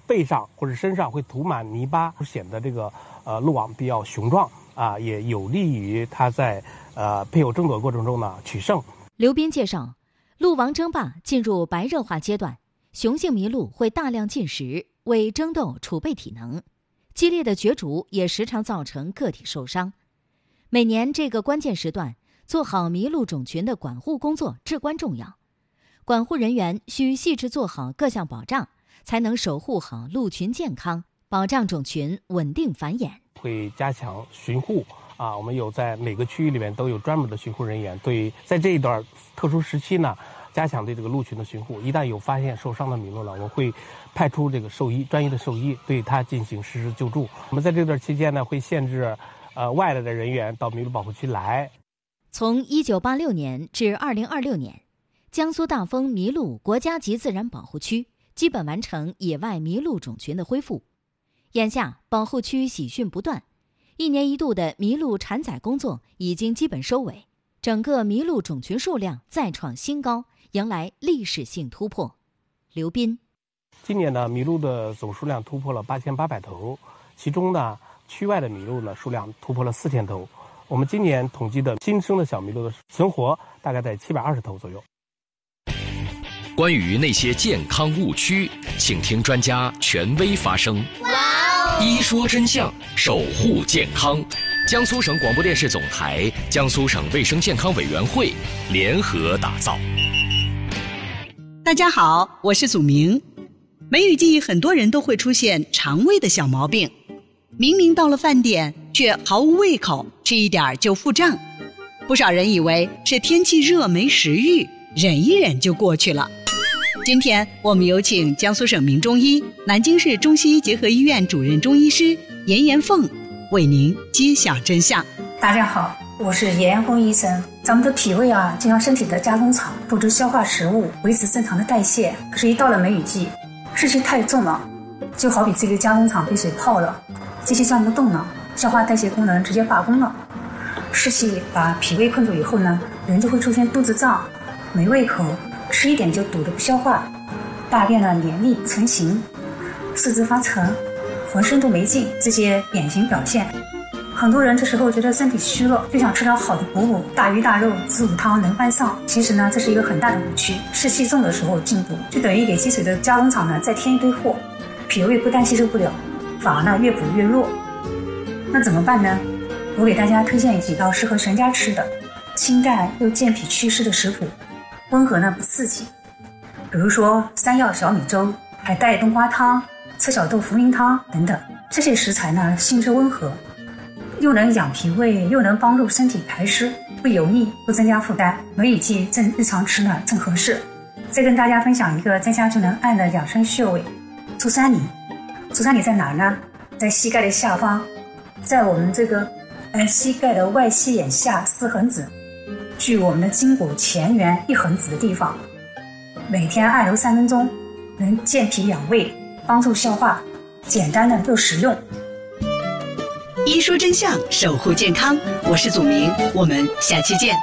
背上或者身上会涂满泥巴，显得这个鹿王比较雄壮啊，也有利于它在配偶争夺过程中呢取胜。 刘斌介绍，鹿王争霸进入白热化阶段，雄性麋鹿会大量进食，为争斗储备体能。激烈的角逐也时常造成个体受伤。每年这个关键时段，做好麋鹿种群的管护工作至关重要。管护人员需细致做好各项保障，才能守护好鹿群健康，保障种群稳定繁衍。 会加强巡护啊，我们有在每个区域里面都有专门的巡护人员，对在这一段特殊时期呢，加强对这个鹿群的巡护。一旦有发现受伤的麋鹿呢，我们会派出这个专业的兽医对它进行实时救助。我们在这段期间呢，会限制外来的人员到麋鹿保护区来。 从1986年至2026年，江苏大丰麋鹿国家级自然保护区基本完成野外麋鹿种群的恢复。眼下保护区喜讯不断，1年1度的麋鹿产崽工作已经基本收尾，整个麋鹿种群数量再创新高，迎来历史性突破。刘斌， 今年呢，麋鹿的总数量突破了8800头，其中呢，区外的麋鹿呢数量突破了4000头。我们今年统计的新生的小麋鹿的存活大概在720头左右。 关于那些健康误区，请听专家权威发声。一说真相，守护健康。江苏省广播电视总台、江苏省卫生健康委员会联合打造。 大家好，我是祖明。梅雨季，很多人都会出现肠胃的小毛病，明明到了饭点，却毫无胃口，吃一点就腹胀。不少人以为是天气热没食欲，忍一忍就过去了。今天我们有请江苏省名中医、南京市中西医结合医院主任中医师严岩凤为您揭晓真相。 大家好，我是严岩凤医生。咱们的脾胃啊，就像身体的加工厂，负责消化食物，维持正常的代谢。可是，一到了梅雨季，湿气太重了，就好比这个加工厂被水泡了，机器转不动了，消化代谢功能直接罢工了。湿气把脾胃困住以后呢，人就会出现肚子胀、没胃口，吃一点就堵得不消化，大便呢黏腻成型，四肢发沉，浑身都没劲，这些典型表现。很多人这时候觉得身体虚了，就想吃点好的补补，大鱼大肉、子午汤能搬上。其实呢，这是一个很大的误区。湿气重的时候进补，就等于给积水的加工厂呢再添一堆货，脾胃不但吸收不了，反而呢越补越弱。那怎么办呢？我给大家推荐几道适合全家吃的清淡又健脾祛湿的食谱，温和呢不刺激。比如说山药小米粥、海带冬瓜汤、赤小豆茯苓汤等等。这些食材呢性质温和，又能养脾胃，又能帮助身体排湿，不油腻，不增加负担。梅雨季日常吃呢正合适。再跟大家分享一个在家就能按的养生穴位——足三里。足三里在哪儿呢？在膝盖的下方，在我们这个膝盖的外膝眼下4横指，距我们的筋骨前缘1横指的地方。每天按揉3分钟，能健脾养胃，帮助消化，简单的又实用。 一说真相，守护健康。我是祖明，我们下期见。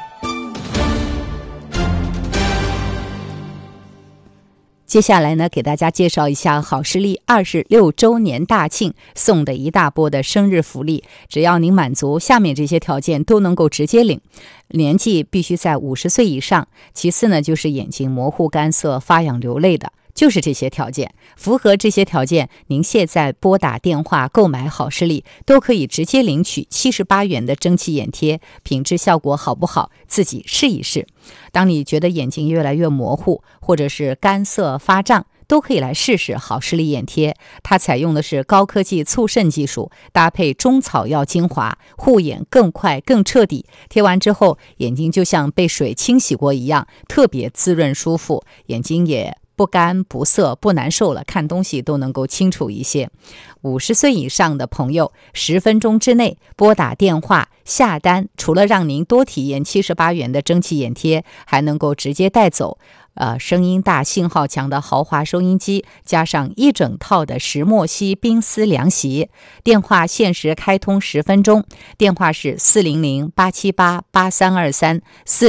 接下来呢，给大家介绍一下好视力26周年大庆送的一大波的生日福利，只要您满足下面这些条件都能够直接领。年纪必须在50岁以上，其次呢就是眼睛模糊干涩发痒流泪的，就是这些条件。符合这些条件，您现在拨打电话购买好视力都可以直接领取78元的蒸汽眼贴，品质效果好不好自己试一试。当你觉得眼睛越来越模糊，或者是干涩发胀，都可以来试试好视力眼贴。它采用的是高科技促渗技术，搭配中草药精华，护眼更快更彻底。贴完之后，眼睛就像被水清洗过一样，特别滋润舒服，眼睛也不干不涩不难受了，看东西都能够清楚一些。50岁以上的朋友10分钟之内拨打电话下单，除了让您多体验78元的蒸汽眼贴，还能够直接带走声音大信号强的豪华收音机，加上一整套的石墨烯冰丝凉席。电话限时开通10分钟，电话是400-878-8323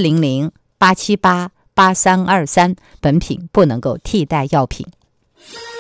400-878-8323，本品不能够替代药品。